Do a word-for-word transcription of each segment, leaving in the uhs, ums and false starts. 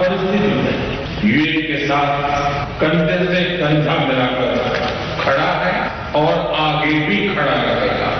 परिस्थिति में यूएई के साथ कंधे से कंधा मिलाकर खड़ा है और आगे भी खड़ा रहेगा।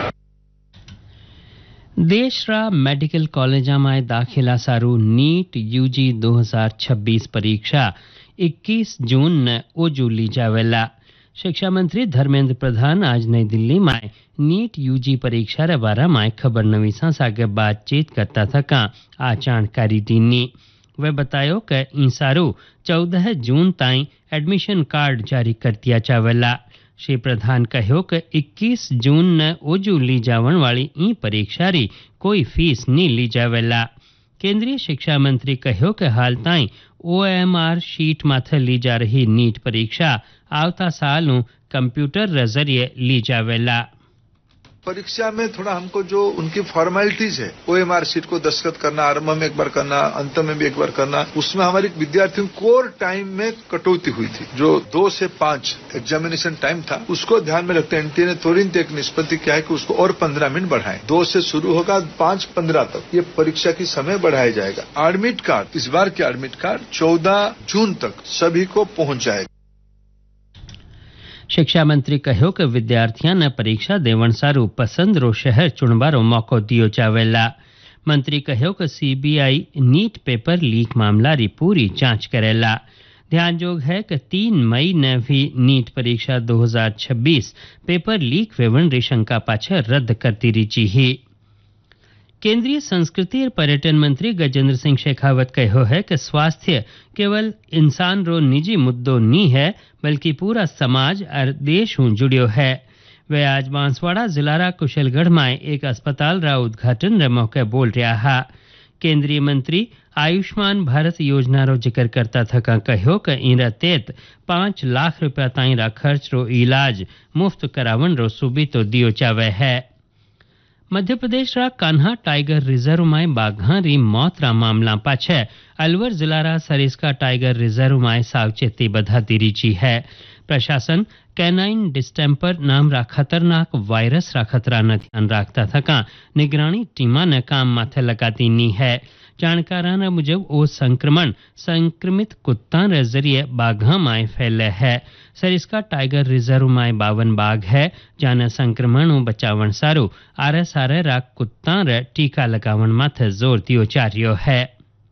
દેશરા મેડિકલ કોલેજામાં દાખલા સારું નીટ યુજી दो हज़ार छब्बीस परीक्षा इक्कीस जून ने ओजूली जावेला। शिक्षा मंत्री धर्मेंद्र प्रधान आज नई दिल्ली में नीट यूजी परीक्षा रे बारे में खबर नवीसा सागे बातचीत करता था का आ जानकारी दीनी। वे बतायो कि इन सारू चौदह जून ताई एडमिशन कार्ड जारी कर दिया जावेला। श्री प्रधान कहो कि इक्कीस जून ने ओजू ली जावन वाली ई परीक्षा री कोई फीस नहीं ली जावेला। केंद्रीय शिक्षा मंत्री कहो कि हाल ताई ओएमआर शीट माथे ली जा रही नीट परीक्षा आवता साल कंप्यूटर रे जरिए ली जावेला। परीक्षा में थोड़ा हमको जो उनकी फॉर्मेलिटीज है, ओएमआर शीट को दस्तखत करना, आरंभ में एक बार करना, अंत में भी एक बार करना, उसमें हमारी विद्यार्थियों कोर टाइम में कटौती हुई थी। जो दो से पांच एग्जामिनेशन टाइम था उसको ध्यान में रखते एनटीए ने तुरंत एक निष्पत्ति किया है कि उसको और पंद्रह मिनट बढ़ाएं। दो से शुरू होगा पांच पंद्रह तक ये परीक्षा की समय बढ़ाया जाएगा। एडमिट कार्ड, इस बार के एडमिट कार्ड चौदह जून तक सभी को पहुंच जाएगा। शिक्षा मंत्री कहो कि विद्यार्थियों ने परीक्षा देवण सारू पसंद रो शहर चुनबारो मौको दियो जावेला। मंत्री कहो कि सीबीआई नीट पेपर लीक मामला री पूरी जांच करेला। ध्यान जोग है कि तीन मई ने भी नीट परीक्षा दो हज़ार छब्बीस पेपर लीक वेवन री शंका पाछे रद्द करती रीची ही। केंद्रीय संस्कृति और पर्यटन मंत्री गजेंद्र सिंह शेखावत कहो है कि स्वास्थ्य केवल इंसान रो निजी मुद्दो नहीं है बल्कि पूरा समाज और देश हूं जुड़ियो है। वे आज बांसवाड़ा जिलारा कुशलगढ़ में एक अस्पताल रा उद्घाटन रे मौके बोल रहा है। केंद्रीय मंत्री आयुष्मान भारत योजना रो जिक्र करता थका कहो कि इनरा तेत पांच लाख रुपया ताई रा खर्च रो इलाज मुफ्त करावन रो सुबीतो दियो जावे है। मध्य प्रदेश रा कान्हा टाइगर रिजर्व में बाघां री मौत रा मामला पाछे अलवर जिला रा सरिस्का टाइगर रिजर्व में सावचेती बधाती रीची है। प्रशासन कैनाइन डिस्टेम्पर नाम रा खतरनाक वायरस रा खतरा न ध्यान रखता थका निगरानी टीमा ने काम माथे लगाती नी है। जानकाराना मुजब ओ संक्रमण संक्रमित कुत्ता रे जरिए बाघा में फैले है। सरिस्का टाइगर रिजर्व में बावन बाघ है जाने संक्रमण बचावन सारू आरे सारे रा कुत्ता रे टीका लगावन माथे जोर दियो जारियो है।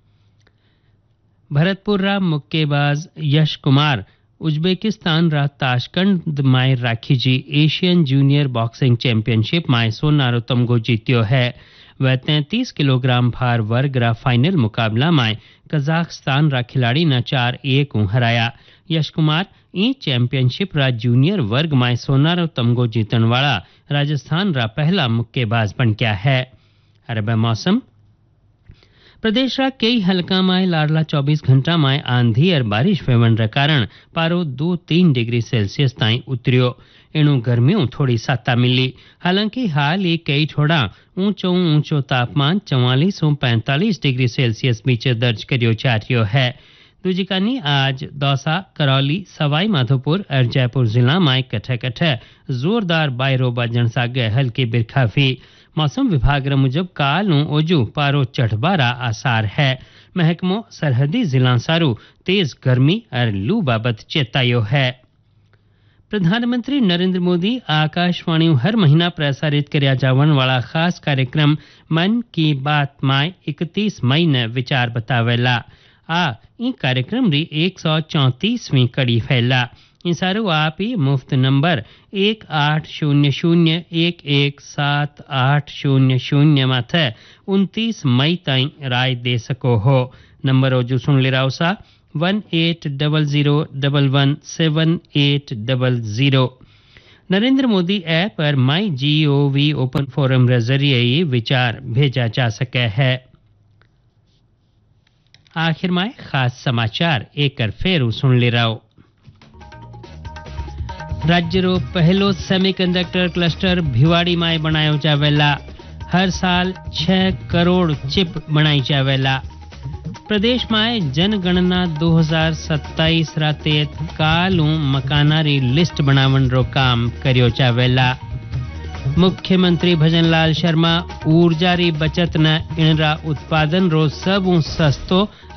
भरतपुर रा मुक्केबाज यश कुमार उज्बेकिस्तान रा ताशकंद में राखी जी एशियन जूनियर बॉक्सिंग चैंपियनशिप में सोनारो तमगो जीत्यो है। वह तैंतीस किलोग्राम भार वर्ग रा फाइनल मुकाबला में कजाकिस्तान रा खिलाड़ी ने चार एक हराया। यश कुमार ई चैंपियनशिप रा जूनियर वर्ग में सोनारो तमगो जीतन वाला राजस्थान रा पहला मुक्केबाज बन गया है। अरब मौसम प्रदेश रा कई हलका में लाडला चौबीस घंटा में आंधी और बारिश वेवन रे कारण पारो दो तीन डिग्री सेल्सियस ताई उतरियो। एणु गर्मियों थोड़ी साता मिली। हालांकि हाल ही कई थोड़ा ऊंचो ऊंचो तापमान चौवालीस और पैंतालीस डिग्री सेल्सियस बीच दर्ज करियो जा रहियो है। दूजी कानी आज दौसा, करौली, सवाई माधोपुर और जयपुर जिला में कठे कठे जोरदार बायरो बजन सागे हल्की बिरखा भी। मौसम विभाग रे मुजब काल ओजू पारो चढ़बारा आसार है। महकमो सरहदी जिला सारू तेज गर्मी और लू बाबत चेतायो है। प्रधानमंत्री नरेंद्र मोदी आकाशवाणी हर महीना प्रसारित करया जावन वाला खास कार्यक्रम मन की बात में इकतीस मई ने विचार बतावेला। आ ई कार्यक्रम री एक सौ चौंतीसवीं कड़ी फैला। इन सारू आप ही मुफ्त नंबर एक आठ शून्य शून्य एक एक सात आठ शून्य शून्य माथे उनतीस मई ताई राय दे सको हो। नंबर ओजू सुन ले राव सा one eight double zero double one seven eight double zero. Narendra Modi app और माई जी ओ वी ओपन फोरम के जरिए ये विचार भेजा जा सके है। आखिर में खास समाचार एक फेरू सुन ले रहो। राज्य रो पहलो सेमीकंडक्टर क्लस्टर भिवाड़ी में बनायो जावेला। हर साल छह करोड़ चिप बनाई जावेला। प्रदेश में जनगणना दो हज़ार सत्ताईस रातेत कालू मकानारी लिस्ट बनावन रो काम करियो जावेला। मुख्यमंत्री भजनलाल शर्मा ऊर्जा री बचत न इनरा उत्पादन रो सब सस्तो